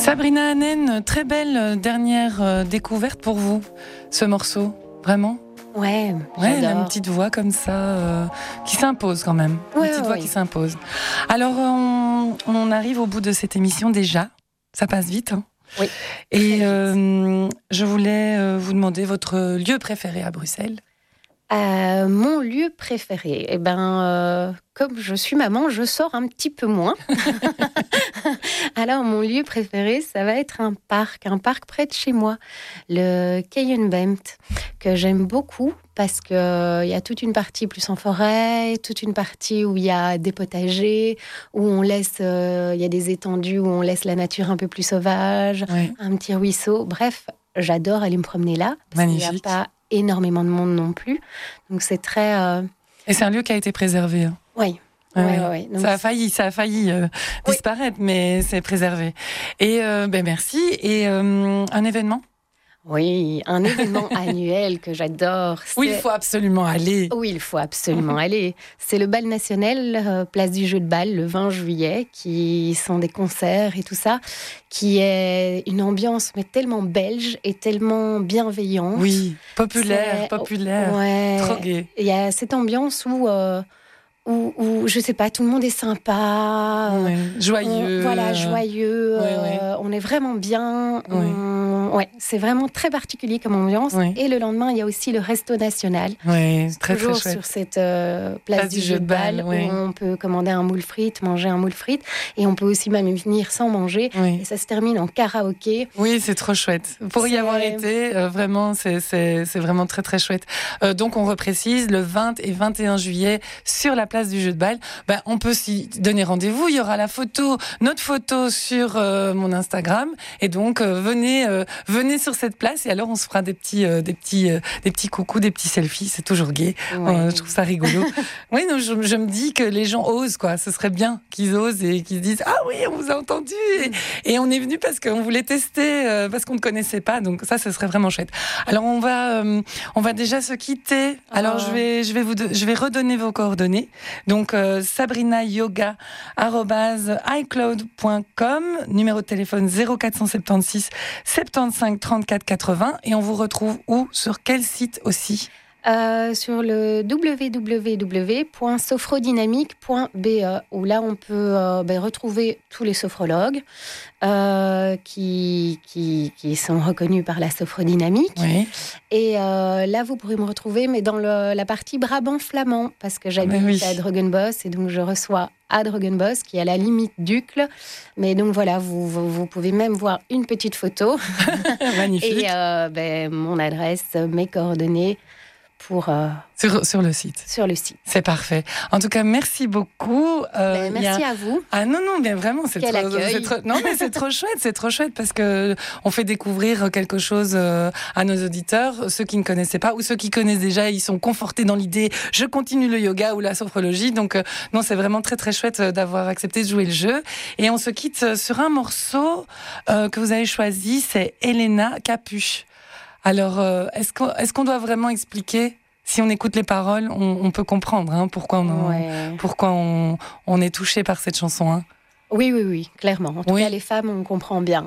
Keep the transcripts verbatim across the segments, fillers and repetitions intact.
Sabrina Hanen, très belle dernière découverte pour vous, ce morceau, vraiment. Ouais, ouais, j'adore. Une petite voix comme ça, euh, qui s'impose quand même. Ouais, une petite ouais, voix ouais. qui s'impose. Alors, on, on arrive au bout de cette émission déjà. Ça passe vite. Hein. Oui. Et euh, je voulais euh, vous demander votre lieu préféré à Bruxelles. Euh, mon lieu préféré, eh ben, euh, comme je suis maman, je sors un petit peu moins. Alors, mon lieu préféré, ça va être un parc, un parc près de chez moi, le Keienbemt, que j'aime beaucoup parce qu'il euh, y a toute une partie plus en forêt, toute une partie où il y a des potagers, où on laisse, il euh, y a des étendues où on laisse la nature un peu plus sauvage, Oui. un petit ruisseau. Bref, j'adore aller me promener là. Parce Magnifique. qu'il n'y a pas énormément de monde non plus. Donc, c'est très... Euh... Et c'est un lieu qui a été préservé. Hein. Oui. Ouais, ouais, ouais. ouais, ouais. Donc, ça a failli, ça a failli euh, oui. disparaître, mais c'est préservé. Et euh, ben merci. Et euh, un événement ? Oui, un événement annuel que j'adore. Oui, il faut absolument aller. Oui, il faut absolument aller. C'est le bal national, euh, place du jeu de bal, le vingt juillet, qui sont des concerts et tout ça, qui est une ambiance mais tellement belge et tellement bienveillante. Oui, populaire, c'est... populaire, ouais. trop gai. Il y a cette ambiance où... Euh, Où, où, je sais pas, tout le monde est sympa, ouais, joyeux. On, voilà, joyeux. Ouais, euh, ouais. On est vraiment bien. Ouais. On, ouais, c'est vraiment très particulier comme ambiance. Ouais. Et le lendemain, il y a aussi le resto national. Ouais, très toujours très chouette. sur cette euh, place, place du, du jeu de balle, balle ouais. où on peut commander un moule frites, manger un moule frites, et on peut aussi même venir sans manger. Ouais. Et ça se termine en karaoké. Oui, c'est trop chouette. Pour c'est... y avoir été, euh, vraiment, c'est, c'est, c'est vraiment très très chouette. Euh, donc on reprécise le vingt et vingt et un juillet sur la place du jeu de balle. Ben, on peut s'y donner rendez-vous. Il y aura la photo, notre photo sur euh, mon Instagram. Et donc euh, venez, euh, venez sur cette place. Et alors on se fera des petits, euh, des petits, euh, des petits coucous, des petits selfies. C'est toujours gai. Ouais. Euh, je trouve ça rigolo. oui, non, je, je me dis que les gens osent, quoi. Ce serait bien qu'ils osent et qu'ils se disent ah oui, on vous a entendu et, et on est venu parce qu'on voulait tester, euh, parce qu'on ne connaissait pas. Donc ça, ce serait vraiment chouette. Alors on va, euh, on va déjà se quitter. Alors oh. je vais, je vais vous, de, je vais redonner vos coordonnées. Donc euh, sabrina yoga arobase icloud point com, numéro de téléphone zéro quatre cent soixante-seize soixante-quinze trente-quatre quatre-vingts, et on vous retrouve où, sur quel site aussi? Euh, sur le w w w point sophrodynamique point b e, où là on peut euh, ben, retrouver tous les sophrologues euh, qui, qui, qui sont reconnus par la sophrodynamique. Oui. Et euh, là vous pourrez me retrouver, mais dans le, la partie Brabant flamand, parce que j'habite oui. à Drogenbos et donc je reçois à Drogenbos, qui est à la limite d'Uccle. Mais donc voilà, vous, vous, vous pouvez même voir une petite photo. Magnifique. Et euh, ben, mon adresse, mes coordonnées. Pour, euh, sur, sur le site. Sur le site. C'est parfait. En tout cas, merci beaucoup. Euh, ben, merci a... à vous. Ah non, non, mais vraiment, c'est Quel trop, accueil. c'est trop... Non, mais c'est trop chouette, c'est trop chouette parce que on fait découvrir quelque chose à nos auditeurs, ceux qui ne connaissaient pas ou ceux qui connaissent déjà, ils sont confortés dans l'idée, je continue le yoga ou la sophrologie. Donc, euh, non, c'est vraiment très, très chouette d'avoir accepté de jouer le jeu. Et on se quitte sur un morceau euh, que vous avez choisi, c'est Elena Capuche. Alors, euh, est-ce qu'on, est-ce qu'on doit vraiment expliquer ? Si on écoute les paroles, on, on peut comprendre hein, pourquoi, on, ouais. pourquoi on, on est touché par cette chanson. Hein. Oui, oui, oui, clairement. En tout oui. cas, les femmes, on comprend bien.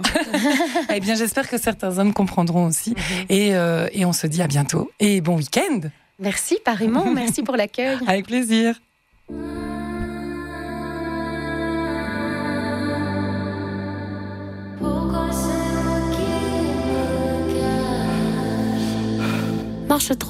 Eh bien, j'espère que certains hommes comprendront aussi. Mm-hmm. Et, euh, et on se dit à bientôt. Et bon week-end. Merci, pareillement. Merci pour l'accueil. Avec plaisir. Marche trop